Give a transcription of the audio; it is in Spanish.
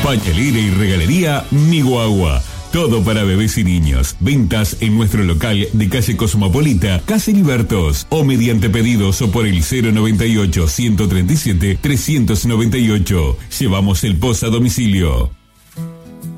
Pañalera y regalería Niguagua. Todo para bebés y niños. Ventas en nuestro local de calle Cosmopolita, Casi Libertos, o mediante pedidos o por el 098 137 398. Llevamos el post a domicilio.